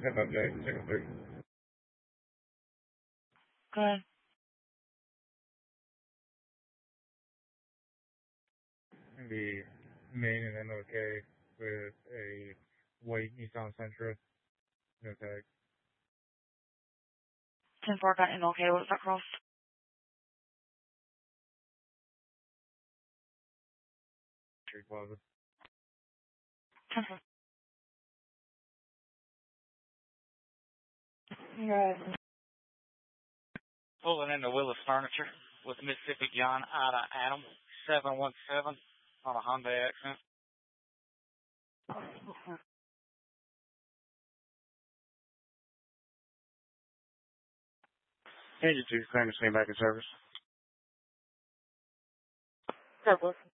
Hit up Jay. Check him through. Go ahead. The main and MLK with a white Nissan Sentra. No tag. 10-4 got MLK. What's that cross? Street Plaza. 10-4. Right. Pulling into Willis Furniture with Mississippi John Ida Adam 717 on a Hyundai Accent. Engine 2, claim to stay back in service. Douglas.